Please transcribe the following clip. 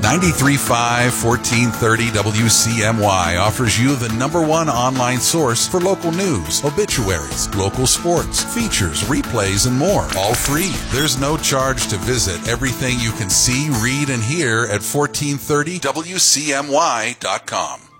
93.5 1430 WCMY offers you the #1 online source for local news, obituaries, local sports, features, replays, and more. All free. There's no charge to visit. Everything you can see, read, and hear at 1430WCMY.com.